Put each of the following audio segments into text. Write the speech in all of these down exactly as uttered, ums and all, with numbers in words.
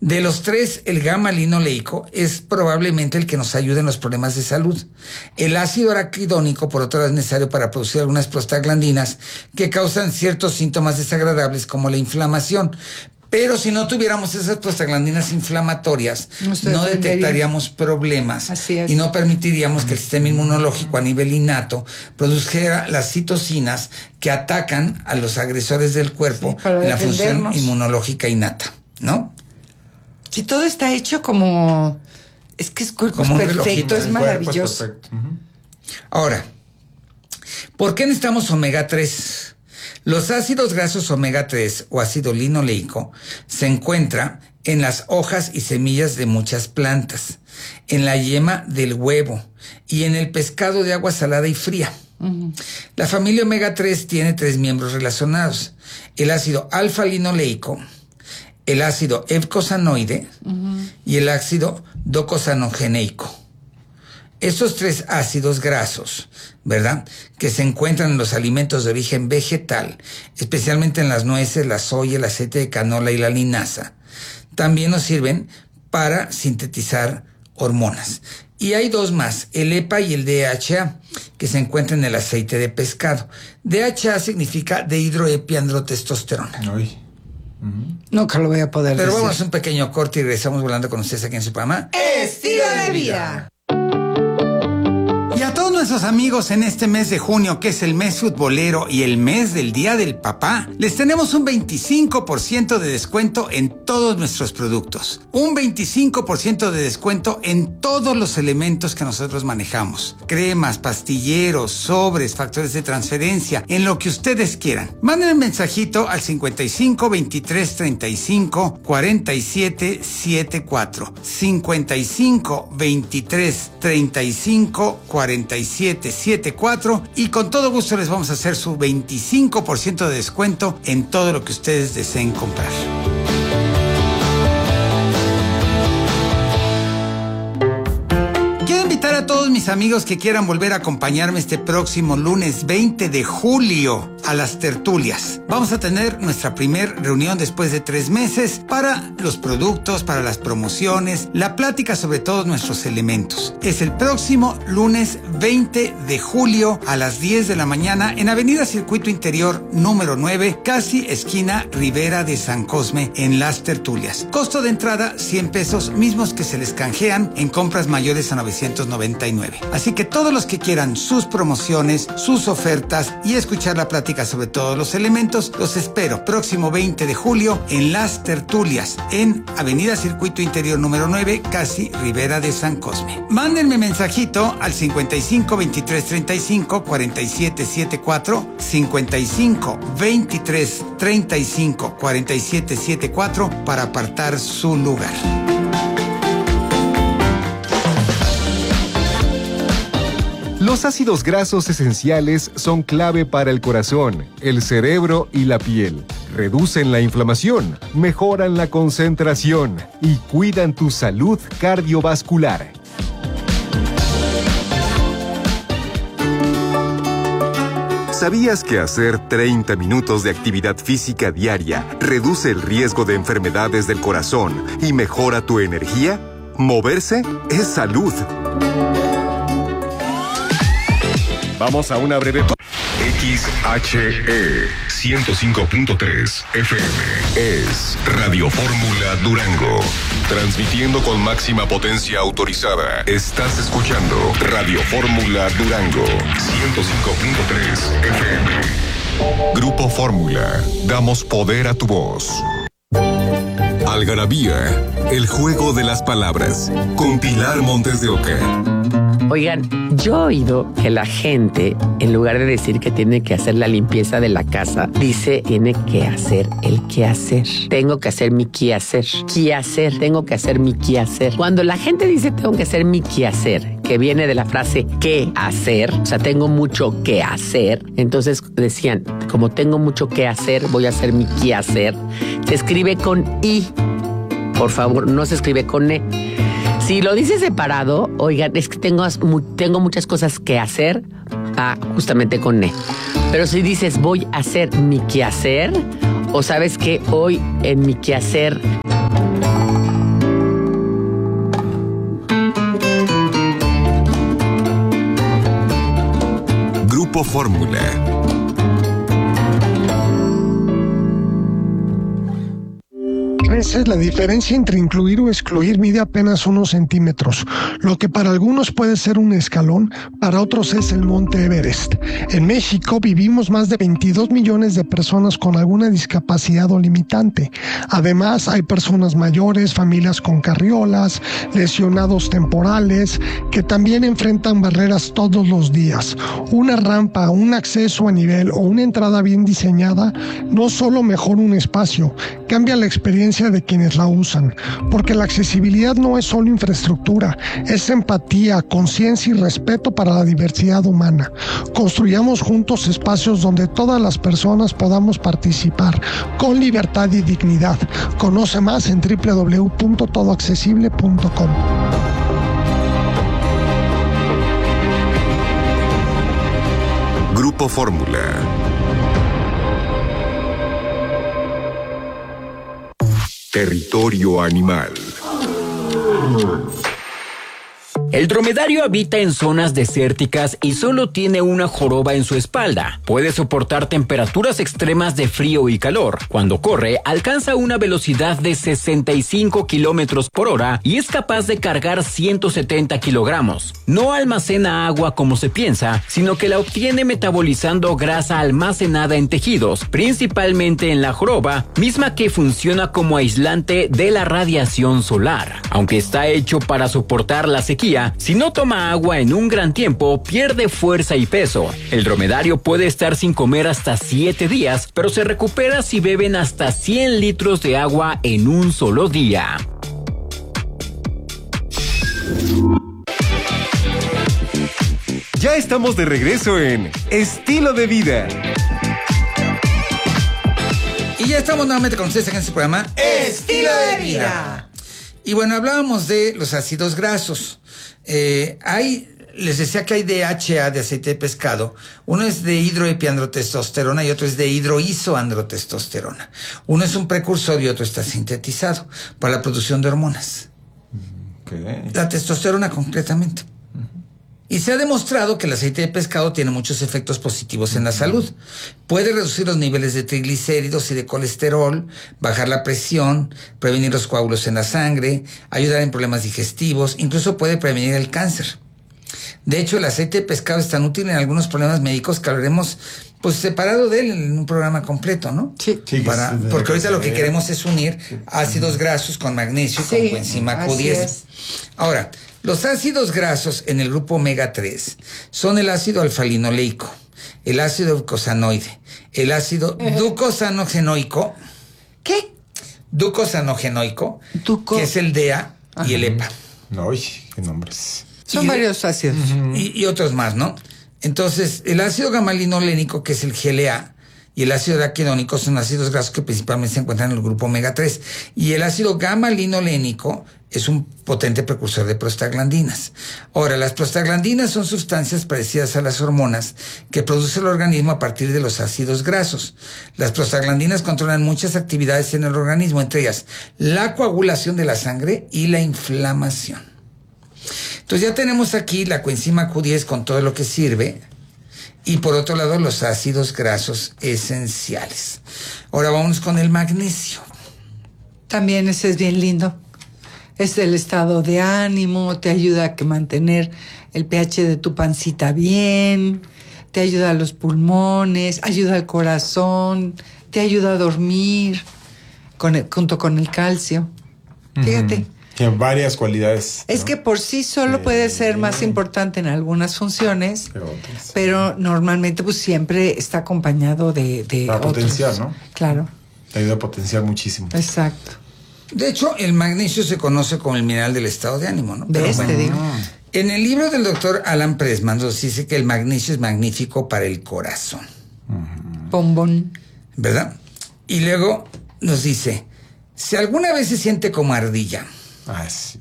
De los tres, el gamma-linoleico es probablemente el que nos ayuda en los problemas de salud. El ácido araquidónico, por otro lado, es necesario para producir algunas prostaglandinas que causan ciertos síntomas desagradables como la inflamación. Pero si no tuviéramos esas prostaglandinas inflamatorias, no detectaríamos problemas. Así es. Y no permitiríamos que el sistema inmunológico a nivel innato produjera las citocinas que atacan a los agresores del cuerpo, sí, en la función inmunológica innata, ¿no? Si todo está hecho como... Es que es cuerpo Como un perfecto, relojito, es el maravilloso. Cuerpo es perfecto. Uh-huh. Ahora, ¿por qué necesitamos omega tres? Los ácidos grasos omega tres o ácido linoleico se encuentra en las hojas y semillas de muchas plantas, en la yema del huevo y en el pescado de agua salada y fría. Uh-huh. La familia omega tres tiene tres miembros relacionados: el ácido alfa-linoleico, el ácido eicosanoide uh-huh. y el ácido docosanogeneico. Estos tres ácidos grasos, ¿verdad?, que se encuentran en los alimentos de origen vegetal, especialmente en las nueces, la soya, el aceite de canola y la linaza, también nos sirven para sintetizar hormonas. Y hay dos más, el E P A y el D H A, que se encuentran en el aceite de pescado. D H A significa dehidroepiandrotestosterona. Ay. Uh-huh. Nunca lo voy a poder Pero decir. vamos a un pequeño corte y regresamos volando con ustedes aquí en su programa Estilo de Vida. Y a todos nuestros amigos en este mes de junio, que es el mes futbolero y el mes del Día del Papá, les tenemos un veinticinco por ciento de descuento en todos nuestros productos. Un veinticinco por ciento de descuento en todos los elementos que nosotros manejamos. Cremas, pastilleros, sobres, factores de transferencia, en lo que ustedes quieran. Manden un mensajito al cincuenta y cinco, veintitrés, treinta y cinco, cuarenta y siete, setenta y cuatro. cincuenta y cinco, veintitrés, treinta y cinco, cuarenta y siete, setenta y cuatro, y con todo gusto les vamos a hacer su veinticinco por ciento de descuento en todo lo que ustedes deseen comprar. Quiero invitar a todos mis amigos que quieran volver a acompañarme este próximo lunes veinte de julio a las tertulias. Vamos a tener nuestra primer reunión después de tres meses para los productos, para las promociones, la plática sobre todos nuestros elementos. Es el próximo lunes veinte de julio a las diez de la mañana en Avenida Circuito Interior número nueve, casi esquina Rivera de San Cosme, en las tertulias. Costo de entrada cien pesos, mismos que se les canjean en compras mayores a novecientos noventa y nueve. Así que todos los que quieran sus promociones, sus ofertas y escuchar la plática sobre todos los elementos, los espero próximo veinte de julio en las tertulias en Avenida Circuito Interior número nueve, casi Rivera de San Cosme. Mándenme mensajito al cincuenta y cinco, veintitrés, treinta y cinco, cuarenta y siete, setenta y cuatro, cincuenta y cinco, veintitrés, treinta y cinco, cuarenta y siete, setenta y cuatro para apartar su lugar. Los ácidos grasos esenciales son clave para el corazón, el cerebro y la piel. Reducen la inflamación, mejoran la concentración y cuidan tu salud cardiovascular. ¿Sabías que hacer treinta minutos de actividad física diaria reduce el riesgo de enfermedades del corazón y mejora tu energía? Moverse es salud. Vamos a una breve... X H E ciento cinco punto tres F M es Radio Fórmula Durango. Transmitiendo con máxima potencia autorizada. Estás escuchando Radio Fórmula Durango ciento cinco punto tres F M. Grupo Fórmula. Damos poder a tu voz. Algarabía. El juego de las palabras. Con Pilar Montes de Oca. Oigan, yo he oído que la gente, en lugar de decir que tiene que hacer la limpieza de la casa, dice tiene que hacer el quehacer. Tengo que hacer mi quehacer. Quehacer, tengo que hacer mi quehacer. Cuando la gente dice tengo que hacer mi quehacer, que viene de la frase qué hacer, o sea, tengo mucho que hacer, entonces decían, como tengo mucho que hacer, voy a hacer mi quehacer. Se escribe con I, por favor, no se escribe con E. Si lo dices separado, oigan, es que tengo, tengo muchas cosas que hacer, ah, justamente con E. Pero si dices voy a hacer mi quehacer, o sabes que hoy en mi quehacer Grupo Fórmula. A veces la diferencia entre incluir o excluir mide apenas unos centímetros. Lo que para algunos puede ser un escalón, para otros es el Monte Everest. En México vivimos más de veintidós millones de personas con alguna discapacidad o limitante. Además, hay personas mayores, familias con carriolas, lesionados temporales, que también enfrentan barreras todos los días. Una rampa, un acceso a nivel o una entrada bien diseñada no solo mejora un espacio, cambia la experiencia de quienes la usan, porque la accesibilidad no es solo infraestructura, es empatía, conciencia y respeto para la diversidad humana. Construyamos juntos espacios donde todas las personas podamos participar con libertad y dignidad. Conoce más en doble u doble u doble u punto todo accesible punto com. Grupo Fórmula. Territorio animal. El dromedario habita en zonas desérticas y solo tiene una joroba en su espalda. Puede soportar temperaturas extremas de frío y calor. Cuando corre, alcanza una velocidad de sesenta y cinco kilómetros por hora y es capaz de cargar ciento setenta kilogramos. No almacena agua como se piensa, sino que la obtiene metabolizando grasa almacenada en tejidos, principalmente en la joroba, misma que funciona como aislante de la radiación solar. Aunque está hecho para soportar la sequía, si no toma agua en un gran tiempo, pierde fuerza y peso. El dromedario puede estar sin comer hasta siete días, pero se recupera si beben hasta cien litros de agua en un solo día. Ya estamos de regreso en Estilo de Vida. Y ya estamos nuevamente con ustedes en este programa Estilo de Vida. Y bueno, hablábamos de los ácidos grasos. Eh, hay, les decía que hay D H A de aceite de pescado. Uno es de hidroepiandrotestosterona y otro es de hidroisoandrotestosterona. Uno es un precursor y otro está sintetizado para la producción de hormonas. Okay. La testosterona concretamente. Y se ha demostrado que el aceite de pescado tiene muchos efectos positivos en la salud. Puede reducir los niveles de triglicéridos y de colesterol, bajar la presión, prevenir los coágulos en la sangre, ayudar en problemas digestivos, incluso puede prevenir el cáncer. De hecho, el aceite de pescado es tan útil en algunos problemas médicos que hablaremos pues separado de él en un programa completo, ¿no? Sí. sí Para, porque ahorita lo que queremos es unir ácidos grasos con magnesio y sí, con coenzima Q diez. Ahora, los ácidos grasos en el grupo omega tres son el ácido alfa-linoleico, el ácido eicosanoide, el ácido uh-huh. ducosanogenoico. ¿Qué? Ducosanogenoico, Duco. que es el D E A uh-huh. y el E P A. No, qué nombres. Son y, varios ácidos. Uh-huh. Y, y otros más, ¿no? Entonces, el ácido gamma-linolénico, que es el G L A, y el ácido araquidónico son ácidos grasos que principalmente se encuentran en el grupo omega tres. Y el ácido gamma-linolénico es un potente precursor de prostaglandinas. Ahora, las prostaglandinas son sustancias parecidas a las hormonas que produce el organismo a partir de los ácidos grasos. Las prostaglandinas controlan muchas actividades en el organismo, entre ellas la coagulación de la sangre y la inflamación. Entonces ya tenemos aquí la coenzima Q diez con todo lo que sirve. Y por otro lado, los ácidos grasos esenciales. Ahora vamos con el magnesio. También ese es bien lindo. Es el estado de ánimo, te ayuda a que mantener el pH de tu pancita bien, te ayuda a los pulmones, ayuda al corazón, te ayuda a dormir, con el, junto con el calcio. Fíjate. Uh-huh. Tiene varias cualidades. Es ¿no? que por sí solo sí, puede ser más importante en algunas funciones, pero, otras, pero normalmente pues siempre está acompañado de, de para otros. potenciar, ¿no? Claro. Te ayuda a potenciar muchísimo. Exacto. De hecho, el magnesio se conoce como el mineral del estado de ánimo, ¿no? ¿Ves? Bueno, te digo. En el libro del doctor Alan Pressman nos dice que el magnesio es magnífico para el corazón. Uh-huh. Bombón. ¿Verdad? Y luego nos dice, si alguna vez se siente como ardilla, Ah, sí.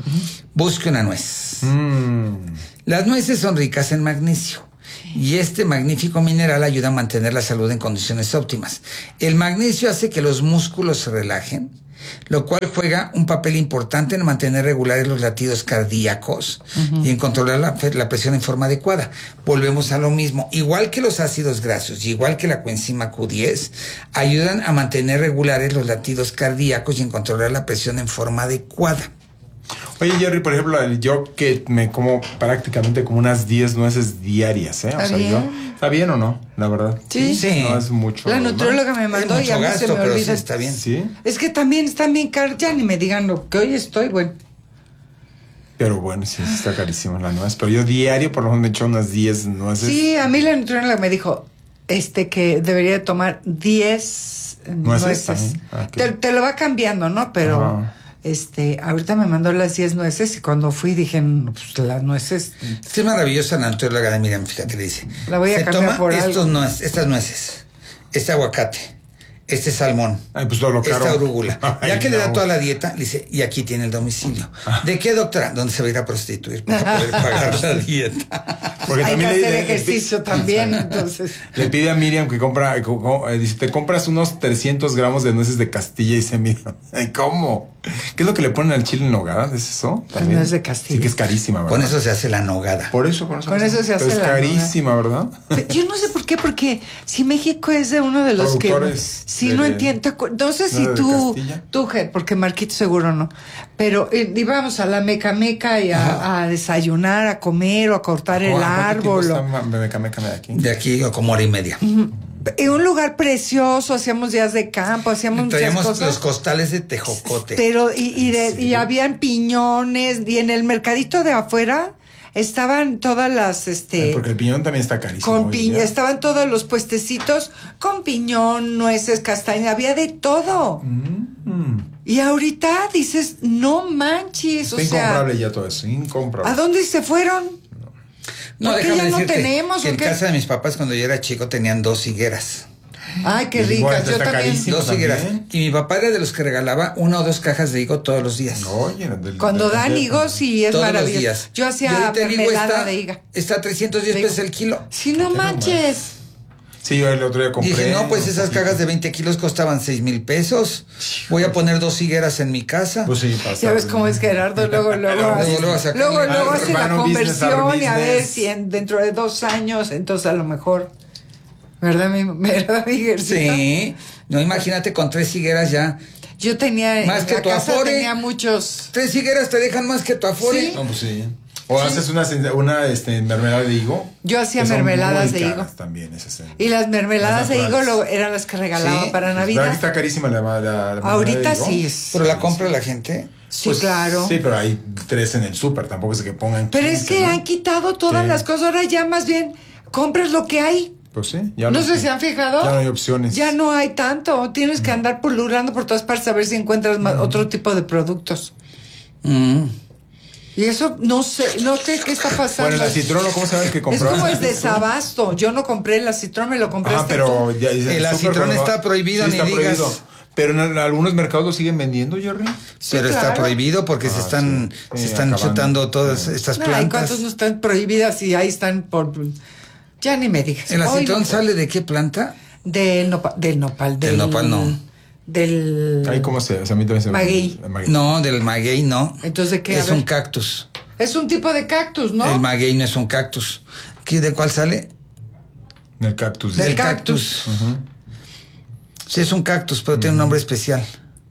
busque una nuez. Mm. Las nueces son ricas en magnesio y este magnífico mineral ayuda a mantener la salud en condiciones óptimas. El magnesio hace que los músculos se relajen lo cual juega un papel importante en mantener regulares los latidos cardíacos uh-huh. y en controlar la, la presión en forma adecuada. Volvemos a lo mismo. Igual que los ácidos grasos y igual que la coenzima Q diez, ayudan a mantener regulares los latidos cardíacos y en controlar la presión en forma adecuada. Oye, Jerry, por ejemplo, yo que me como prácticamente como unas diez nueces diarias, ¿eh? ¿Está o sea, bien? yo, ¿está bien o no? La verdad. Sí. Sí. No es mucho. La nutrióloga ¿no? me mandó y a mí gasto, se me pero olvida. sí está bien. Sí. Es que también están bien caros. Ya ni me digan lo que hoy estoy, bueno. Pero bueno, sí, está carísimo la nuez. Pero yo diario por lo menos me echo unas diez nueces. Sí, a mí la nutrióloga me dijo este que debería tomar diez nueces. nueces. Ah, okay. te, te lo va cambiando, ¿no? Pero... Ajá. Este, ahorita me mandó las diez nueces y cuando fui dije, no, pues las nueces. Es que es maravillosa la nutrióloga de Miriam, fíjate, le dice. La voy a se cambiar toma por estos algo. nuez, estas nueces, este aguacate, este salmón, Ay, pues todo lo caro. esta arúgula. Ay, Ya que no. le da toda la dieta, le dice, y aquí tiene el domicilio. ¿De qué, doctora? ¿Dónde se va a ir a prostituir para poder pagar la dieta? Porque Hay que también hacer le- ejercicio le- también, entonces. Le pide a Miriam que compra, eh, co- co- eh, dice, te compras unos trescientos gramos de nueces de Castilla y dice, Miriam, ay, ¿cómo? ¿Qué es lo que le ponen al chile en nogada? ¿Es eso? También. nuez de Castilla. Sí, que es carísima, ¿verdad? Con eso se hace la nogada. Por eso, por eso. Con eso se hace Pero es la carísima, ¿verdad? Pero yo no sé por qué, porque si México es de uno de los que Productores sí de- no entiendo, ¿te acuer- no sé si ¿no de tú, Castilla? tú, Ger, porque Marquito seguro no, pero eh, íbamos a la Meca Meca y a, a desayunar, a comer o a cortar el ¿Cuánto tiempo árbol. está o- ma- me- me- me- de aquí? De aquí como hora y media. En un lugar precioso, hacíamos días de campo, hacíamos muchas Traíamos cosas. los costales de tejocote. Pero, y, y, de- Sí. y habían piñones, y en el mercadito de afuera estaban todas las, este... Porque el piñón también está carísimo. Con hoy piña, día. estaban todos los puestecitos con piñón, nueces, castaña, había de todo. Mm. Y ahorita dices, no manches, Está o sea, incomparable ya todo eso, incomparable. ¿a dónde se fueron? ¿Por qué ya no decirte tenemos, que o en qué? casa de mis papás cuando yo era chico tenían dos higueras. Ay, qué Y igual ricas, yo está también. carísimo. Dos también. higueras. Y mi papá era de los que regalaba una o dos cajas de higo todos los días. Oye, del- Cuando del- dan del- higos, sí, es todos los maravilloso. días. Yo Y hacía ahorita el higo mermelada está, de higa. está a trescientos diez De- pesos el kilo. Sí, no manches. Sí, yo el otro día compré. Dije, no, pues esas Sí. cajas de veinte kilos costaban seis mil pesos. Voy a poner dos higueras en mi casa. Pues sí, pasa. Ya ves cómo es Gerardo, luego, luego, Luego, hace, luego sacan luego, el- luego al hace la urbano business, conversión our y a ver business. si en- dentro de dos años, entonces a lo mejor, ¿verdad, mi, verdad, mi Gercita? Sí. No, imagínate con tres higueras ya. Yo tenía, Más en que la tu casa Afore. tenía muchos. Tres higueras te dejan más que tu afore. Sí. No, pues sí. O haces una, una este, mermelada de higo. Yo hacía que son mermeladas muy de caras higo. También esas. eh. Y las mermeladas Las de higo naturales. lo- eran las que regalaba Sí. para ¿Verdad que Navidad. está carísima la, la, la mermelada Ahorita de higo? sí es. Pero la compra la gente. Sí, Pues, claro. Sí, pero hay tres en el súper, tampoco es que pongan. Pero es quince, que ¿no? han quitado todas Sí. las cosas. Ahora ya más bien compras lo que hay. Pues sí, ya No sé si han fijado. Ya no hay opciones. Ya no hay tanto. Tienes que andar pululando por todas partes a ver si encuentras más- otro tipo de productos. Mm. Y eso no sé, no sé qué está pasando. Bueno, la citrón, ¿cómo sabes que es compraste? como es desabasto. Yo no compré el acitrón, me lo compré. Ah, pero ya, ya- El súper, acitrón pero- está prohibido, sí, ni está digas. prohibido. Pero en algunos mercados lo siguen vendiendo, Jerry. Pero está claro. prohibido porque se Ah, están, sí. se Sí, están acabando. chutando todas Sí. estas Ay, plantas. ¿cuántos no están prohibidas y ahí están por... Ya ni me digas. ¿El Hoy acitrón no- sale de qué planta? Del nopal. Del nopal. Del nopal, no. Del... Ahí, ¿cómo se? O sea, a mí también se me- Maguey. Maguey. No, del maguey no. Entonces, ¿de qué? A Es ver. un cactus. Es un tipo de cactus, ¿no? El maguey no es un cactus. ¿Qué, ¿De cuál sale? El cactus. Del Del cactus. cactus. Sí, es un cactus, pero tiene un nombre especial.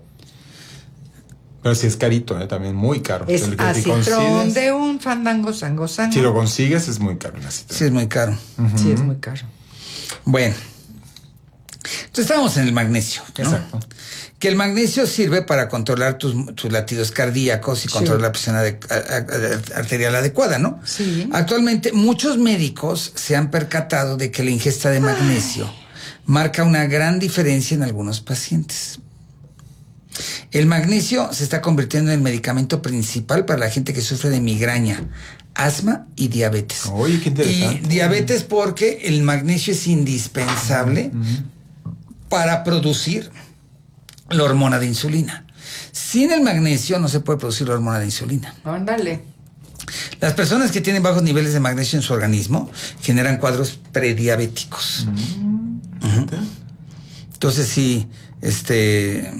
Pero sí es carito, ¿eh? También muy caro. Es El que si acitrón consigues- de un fandango sango sango. Si lo consigues es muy caro el acitrón. Sí, es muy caro. Sí, es muy caro. Bueno. Entonces estamos en el magnesio, ¿no? Exacto. Que el magnesio sirve para controlar tus, tus latidos cardíacos y controlar Sí. la presión ade- a- a- arterial adecuada, ¿no? Sí. Actualmente muchos médicos se han percatado de que la ingesta de magnesio marca una gran diferencia en algunos pacientes. El magnesio se está convirtiendo en el medicamento principal para la gente que sufre de migraña, asma y diabetes. Oye, qué interesante. Y diabetes porque el magnesio es indispensable para producir la hormona de insulina. Sin el magnesio no se puede producir la hormona de insulina. Ándale. Las personas que tienen bajos niveles de magnesio en su organismo generan cuadros prediabéticos. Ujú. Entonces, sí, este,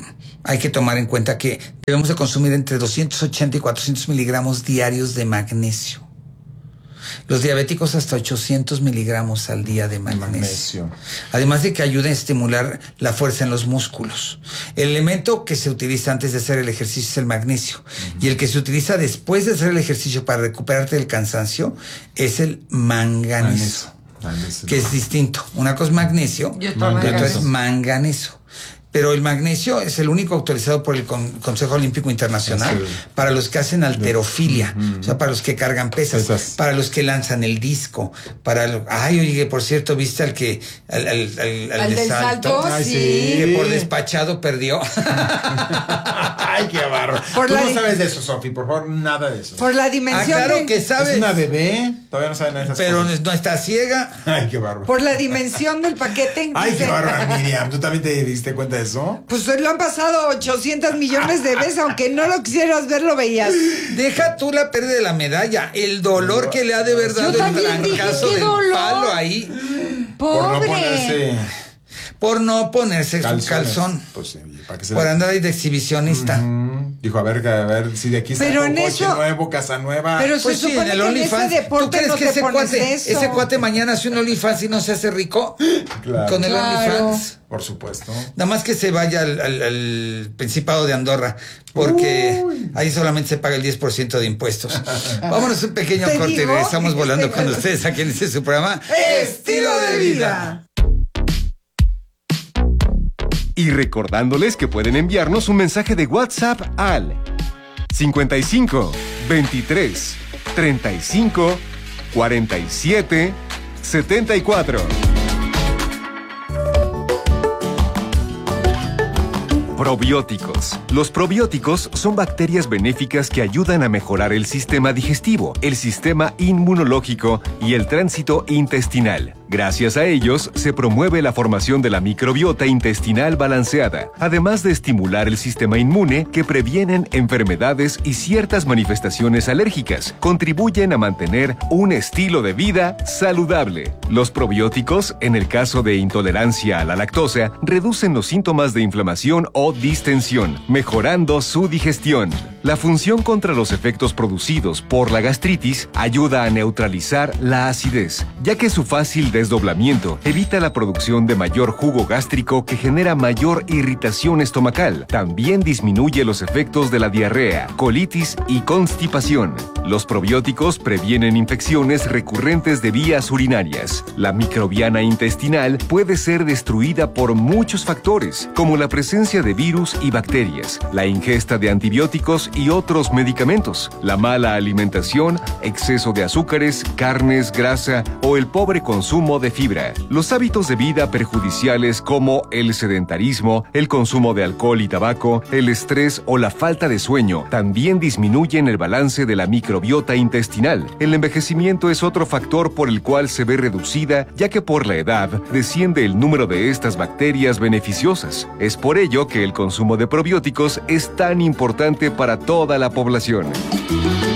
hay que tomar en cuenta que debemos de consumir entre doscientos ochenta y cuatrocientos miligramos diarios de magnesio. Los diabéticos hasta ochocientos miligramos al día de magnesio. magnesio. Además de que ayuda a estimular la fuerza en los músculos. El elemento que se utiliza antes de hacer el ejercicio es el magnesio. Uh-huh. Y el que se utiliza después de hacer el ejercicio para recuperarte del cansancio es el manganeso. Magnesio. Que es distinto. Una cosa es magnesio y otra es manganeso. Pero el magnesio es el único autorizado por el Con- Consejo Olímpico Internacional sí. para los que hacen halterofilia, uh-huh. o sea, para los que cargan pesas, Esas. para los que lanzan el disco, para lo... Ay, oye, por cierto, ¿viste al que... al, al, al, al, al de salto? Ay, sí. sí. Que por despachado perdió. Ay, qué barro. Tú no di- sabes de eso, Sofi, por favor, nada de eso. Por la dimensión. Ah, claro de... que sabes. Es una bebé, todavía no sabe nada de esas Pero cosas. no está ciega. Ay, qué barro. Por la dimensión del paquete. Ay, dice... qué barro, Miriam. ¿Tú también te diste cuenta de eso? Pues lo han pasado ochocientos millones de veces, aunque no lo quisieras ver, lo veías. Deja tú la pérdida de la medalla, el dolor que le ha de haber dado el trancazo del dolor. Palo ahí. Pobre. Por no ponerse... Por no ponerse Calzones. su calzón. Pues sí, ¿para qué se Por la... andar ahí de exhibicionista. Uh-huh. Dijo, a ver, a ver, si de aquí está pero un en coche eso... nuevo, casa nueva. Pero pues se sí, supone en el que OnlyFans. en ese deporte ¿Tú crees no que te ese pones cuate, eso? ese cuate mañana hace un OnlyFans y no se hace rico? Claro. Con el Claro. OnlyFans. Por supuesto. Nada más que se vaya al, al, al Principado de Andorra, porque Uy. ahí solamente se paga el diez por ciento de impuestos. Vámonos un pequeño Te corte y digo, regresamos volando este con bueno. ustedes aquí en este su programa Estilo de vida. Y recordándoles que pueden enviarnos un mensaje de WhatsApp al cincuenta y cinco, veintitrés, treinta y cinco, cuarenta y siete, setenta y cuatro. Probióticos. Los probióticos son bacterias benéficas que ayudan a mejorar el sistema digestivo, el sistema inmunológico y el tránsito intestinal. Gracias a ellos, se promueve la formación de la microbiota intestinal balanceada, además de estimular el sistema inmune que previenen enfermedades y ciertas manifestaciones alérgicas. Contribuyen a mantener un estilo de vida saludable. Los probióticos, en el caso de intolerancia a la lactosa, reducen los síntomas de inflamación o distensión, mejorando su digestión. La función contra los efectos producidos por la gastritis ayuda a neutralizar la acidez, ya que su fácil desdoblamiento evita la producción de mayor jugo gástrico que genera mayor irritación estomacal. También disminuye los efectos de la diarrea, colitis y constipación. Los probióticos previenen infecciones recurrentes de vías urinarias. La microbiana intestinal puede ser destruida por muchos factores, como la presencia de virus y bacterias, la ingesta de antibióticos y otros medicamentos, la mala alimentación, exceso de azúcares, carnes, grasa o el pobre consumo de fibra. Los hábitos de vida perjudiciales como el sedentarismo, el consumo de alcohol y tabaco, el estrés o la falta de sueño también disminuyen el balance de la microbiota intestinal. El envejecimiento es otro factor por el cual se ve reducida, ya que por la edad desciende el número de estas bacterias beneficiosas. Es por ello que el consumo de probióticos es tan importante para toda la población.